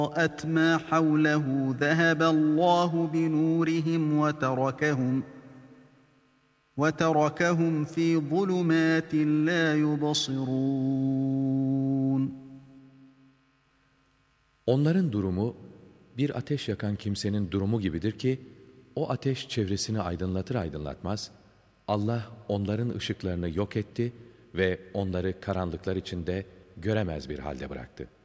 أَضَاءَتْ مَا حَوْلَهُ ذَهَبَ اللّٰهُ بِنُورِهِمْ وَتَرَكَهُمْ فِي ظُلُمَاتٍ لَا يُبْصِرُونَ. Onların durumu, bir ateş yakan kimsenin durumu gibidir ki, o ateş çevresini aydınlatır aydınlatmaz, Allah onların ışıklarını yok etti ve onları karanlıklar içinde göremez bir halde bıraktı.